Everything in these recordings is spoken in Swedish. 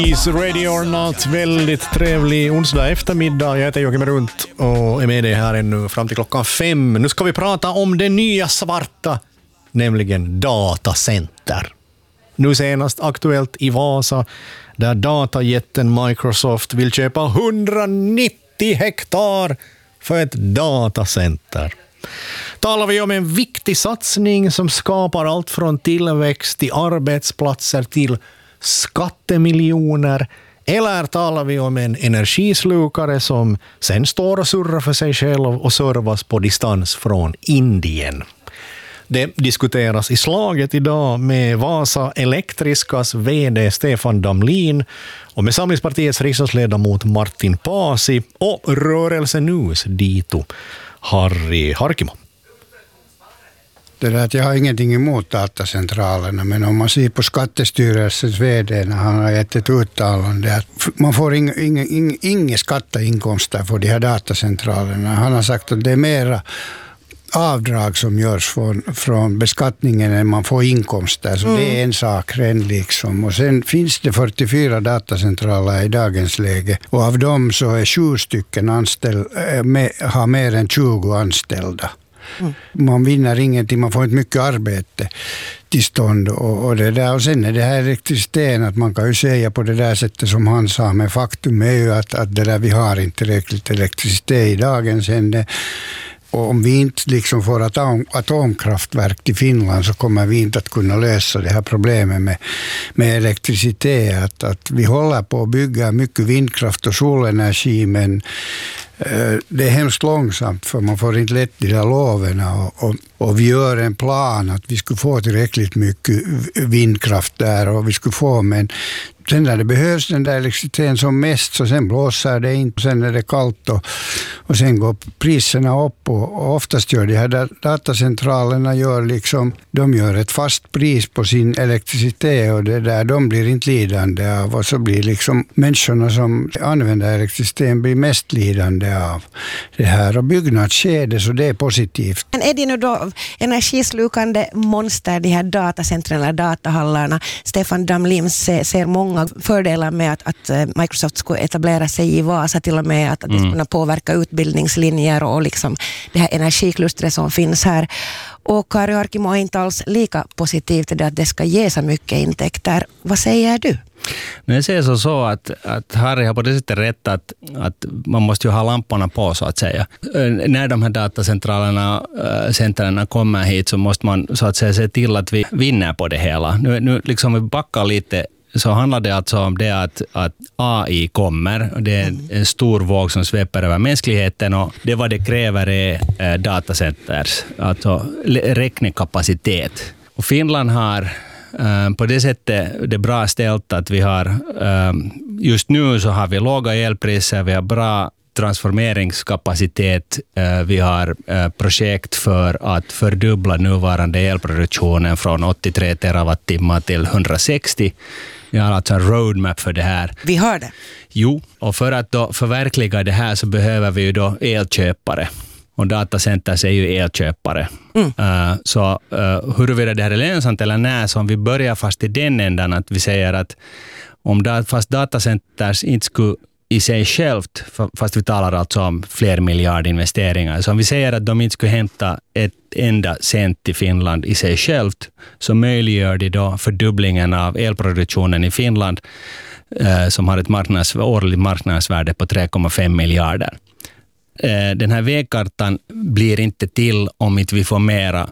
Is ready or not, väldigt trevlig onsdag eftermiddag. Jag heter Joakim Runt och är med dig här ännu fram till klockan 5. Nu ska vi prata om det nya svarta, nämligen datacenter. Nu senast aktuellt i Vasa, där datajätten Microsoft vill köpa 190 hektar för ett datacenter. Talar vi om en viktig satsning som skapar allt från tillväxt till arbetsplatser till skattemiljoner, eller talar vi om en energislukare som sen står och surrar för sig själv och servas på distans från Indien? Det diskuteras i slaget idag med Vasa Elektriskas vd Stefan Damlin och med Samlingspartiets riksdagsledamot Martin Paasi och Rörelse Nus dito Harry Harkimo. Det där att jag har ingenting emot datacentralerna, men om man ser på Skattestyrelsens vd när han har gett ett uttalande att man får inga skatteinkomster för de här datacentralerna. Han har sagt att det är mera avdrag som görs från beskattningen än man får inkomster. Så det är en sak redan liksom. Och sen finns det 44 datacentraler i dagens läge. Och av dem så är 7 stycken har mer än 20 anställda. Man vinner ingenting, man får inte mycket arbete till stånd och det där. Och sen är det här elektriciteten, att man kan ju säga på det där sättet som han sa, men faktum är ju att det där vi har inte tillräckligt elektricitet i dagens ände. Och om vi inte liksom får atomkraftverk till Finland så kommer vi inte att kunna lösa det här problemet med elektricitet. Att vi håller på att bygga mycket vindkraft och solenergi, men det är hemskt långsamt för man får inte lätt de där loverna och vi gör en plan att vi skulle få tillräckligt mycket vindkraft där och vi skulle få, men sen när det behövs den där elektriciteten som mest så sen blåser det inte, sen är det kallt och sen går priserna upp och oftast gör de här datacentralerna de gör ett fast pris på sin elektricitet och det där de blir inte lidande av och så blir liksom människorna som använder elektriciteten blir mest lidande av det här och byggnadsskede, så det är positivt. Men är det nu då energislukande monster, de här datacentren eller datahallarna? Stefan Damlin ser många fördelar med att Microsoft skulle etablera sig i Vasa, till och med att det skulle kunna påverka utbildningslinjer och liksom det här energiklustret som finns här. Och Kari Harkimo är inte alls lika positiv till det att det ska ge så mycket intäkter. Vad säger du? Jag säger så att Harry har på det sättet rätt att man måste ju ha lamporna på så att säga. När de här datacentralerna kommer hit så måste man så att säga se till att vi vinner på det hela. Nu liksom vi backar lite, så handlar det alltså om det att AI kommer. Det är en stor våg som sveper över mänskligheten och det vad det kräver är datacenters, alltså räknekapacitet. Och Finland har på det sättet det är bra ställt att vi har just nu så har vi låga elpriser, vi har bra transformeringskapacitet, vi har projekt för att fördubbla nuvarande elproduktionen från 83 terawattimmar till 160. Vi har alltså en roadmap för det här. Vi har det. Jo, och för att då förverkliga det här så behöver vi ju då elköpare. Och datacenters är ju elköpare. Så huruvida det här är lönsamt eller nej, så om vi börjar fast i den ändan att vi säger att fast datacenters inte skulle i sig självt, fast vi talar alltså om fler miljardinvesteringar. Så om vi säger att de inte skulle hämta ett enda cent i Finland i sig självt, så möjliggör det då fördubblingen av elproduktionen i Finland som har ett årligt marknadsvärde på 3,5 miljarder. Den här vägkartan blir inte till om inte vi får mera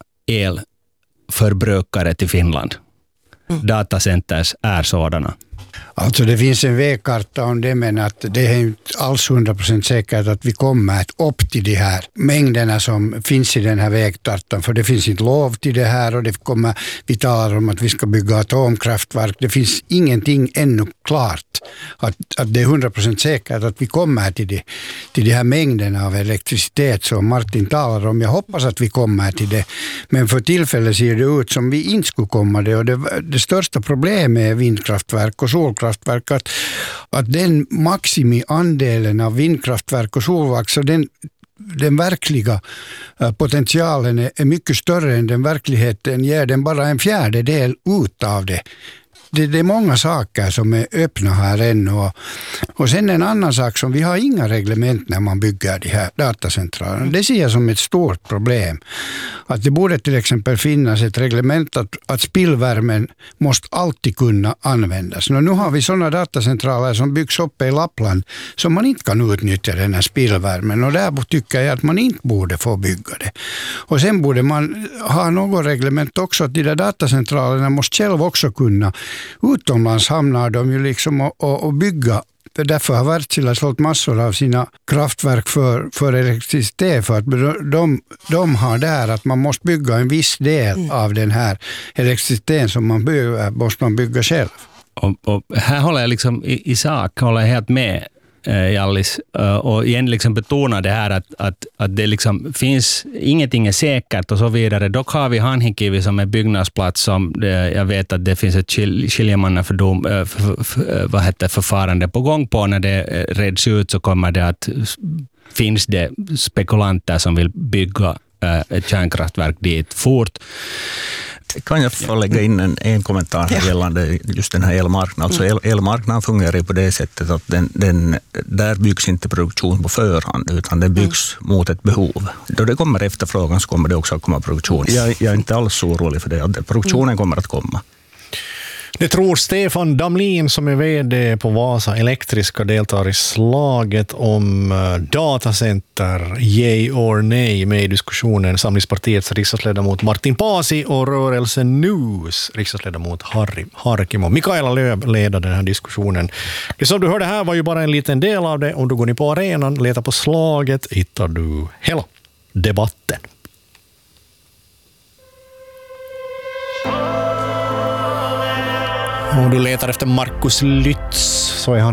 elförbrukare till Finland. Datacenters är sådana. Alltså det finns en vägkarta om det, men att det är inte alls 100% säkert att vi kommer upp till de här mängderna som finns i den här vägkartan, för det finns inte lov till det här och vi talar om att vi ska bygga atomkraftverk. Det finns ingenting ännu klart att det är 100% säkert att vi kommer till de här mängderna av elektricitet som Martin talar om. Jag hoppas att vi kommer till det, men för tillfället ser det ut som vi inte skulle komma det, och det största problemet är vindkraftverk och solkraftverk, att den maximiandelen av vindkraftverk och solverk, så den verkliga potentialen är mycket större än den verkligheten ger den bara en fjärdedel ut av det. det är många saker som är öppna här ännu. Och sen en annan sak som vi har inga reglement när man bygger de här datacentralerna. Det ser jag som ett stort problem. Att det borde till exempel finnas ett reglement att spillvärmen måste alltid kunna användas. Nu har vi sådana datacentraler som byggs upp i Lappland som man inte kan utnyttja den här spillvärmen. Och där tycker jag att man inte borde få bygga det. Och sen borde man ha något reglement också att de där datacentralerna måste själv också kunna. Utomlands hamnar de ju liksom och bygga. Därför har Wärtsilä sålt massor av sina kraftverk för elektricitet, för att de har där att man måste bygga en viss del av den här elektriciteten som man behöver, måste man bygga själv. Och här håller jag liksom i sak håller jag helt med Jallis, och igen liksom betona det här att det liksom finns, ingenting är säkert och så vidare. Dock har vi Hanhikivi som är byggnadsplats som jag vet att det finns ett förfarande på gång på. När det reds ut så kommer det att finns det spekulanter som vill bygga ett kärnkraftverk dit fort. Kan jag få lägga in en kommentar här gällande just den här elmarknaden? Alltså elmarknaden fungerar på det sättet att där byggs inte produktion på förhand, utan det byggs mot ett behov. Då det kommer efterfrågan så kommer det också att komma produktion. Jag är inte alls så orolig för det. Produktionen kommer att komma. Det tror Stefan Damlin som är vd på Vasa Elektriska, deltar i slaget om datacenter, yay or nej, med i diskussionen Samlingspartiets riksdagsledamot Martin Pasi och Rörelsen News riksdagsledamot Harry Harkimo. Mikaela Lööf leder den här diskussionen. Det som du hörde här var ju bara en liten del av det. Om du går ner på arenan, letar på slaget, hittar du hela debatten. Om du letar efter Markus Lytz så är han